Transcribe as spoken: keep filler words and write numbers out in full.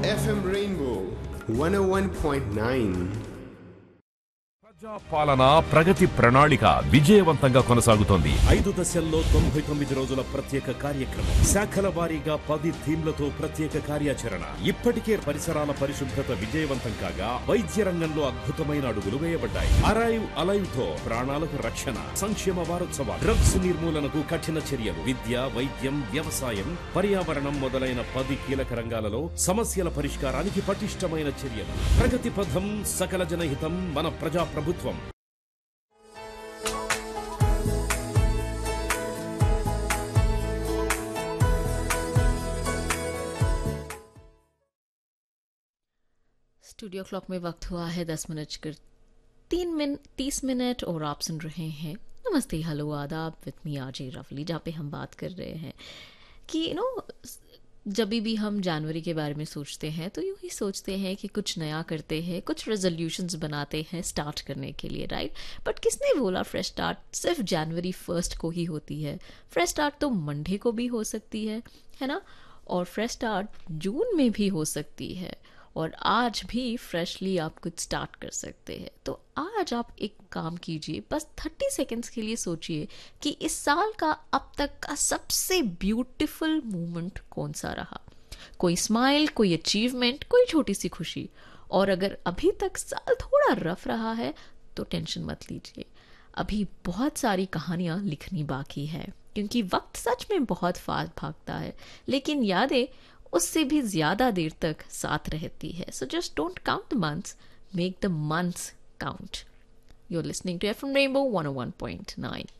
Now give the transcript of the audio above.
F M Rainbow one oh one point nine. ప్రజా పాలన ప్రగతి ప్రణాళిక విజయవంతంగా కొనసాగుతోంది. ఐదు దశల్లో తొంభై తొమ్మిది రోజుల ప్రత్యేక కార్యక్రమం, శాఖల వారీగా పది థీమ్లతో ప్రత్యేక కార్యాచరణ. ఇప్పటికే పరిసరాల పరిశుభ్రత విజయవంతం కాగా వైద్య రంగంలో అద్భుతమైన అడుగులు వేయబడ్డాయి. అరైవ్ అలైవ్ తో ప్రాణాలకు రక్షణ. సంక్షేమ వారోత్సవాలు, డ్రగ్స్ నిర్మూలనకు కఠిన చర్యలు, విద్య, వైద్యం, వ్యవసాయం, పర్యావరణం మొదలైన పది కీలక రంగాలలో సమస్యల పరిష్కారానికి పటిష్టమైన చర్యలు. ప్రగతి పథం, సకల జనహితం, మన ప్రజా ప్రభుత్వం. स्टूडियो क्लॉक में वक्त हुआ है दस मिनट कर तीन मिनट तीस मिनट और आप सुन रहे हैं नमस्ते हेलो आदाब विद मी आरजे रफली, जहाँ पे हम बात कर रहे हैं कि यू नो जब भी हम जनवरी के बारे में सोचते हैं तो यूँ ही सोचते हैं कि कुछ नया करते हैं, कुछ रेजोल्यूशंस बनाते हैं स्टार्ट करने के लिए, राइट. बट किसने बोला फ्रेश स्टार्ट सिर्फ जनवरी फर्स्ट को ही होती है? फ्रेश स्टार्ट तो मंडे को भी हो सकती है है ना, और फ्रेश स्टार्ट जून में भी हो सकती है, और आज भी फ्रेशली आप कुछ स्टार्ट कर सकते हैं. तो आज आप एक काम कीजिए, बस थर्टी सेकेंड्स के लिए सोचिए कि इस साल का अब तक का सबसे ब्यूटीफुल मोमेंट कौन सा रहा. कोई स्माइल, कोई अचीवमेंट, कोई छोटी सी खुशी. और अगर अभी तक साल थोड़ा रफ रहा है तो टेंशन मत लीजिए, अभी बहुत सारी कहानियाँ लिखनी बाकी है, क्योंकि वक्त सच में बहुत फास्ट भागता है, लेकिन यादें उससे भी ज्यादा देर तक साथ रहती है. So just don't count the months, make the months count. You're listening to F M Rainbow one oh one point nine.